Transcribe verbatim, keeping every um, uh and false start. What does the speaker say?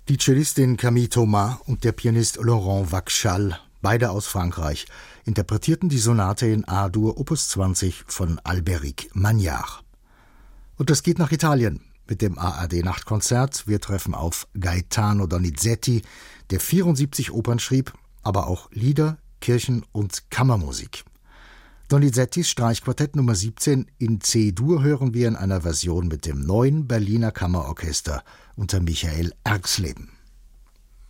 Die Cellistin Camille Thomas und der Pianist Laurent Wachschal, beide aus Frankreich, interpretierten die Sonate in A-Dur Opus zwanzig von Albéric Magnard. Und das geht nach Italien mit dem A R D-Nachtkonzert. Wir treffen auf Gaetano Donizetti, der vierundsiebzig Opern schrieb, aber auch Lieder, Kirchen- und Kammermusik. Donizettis Streichquartett Nummer siebzehn in C-Dur hören wir in einer Version mit dem neuen Berliner Kammerorchester unter Michael Erxleben.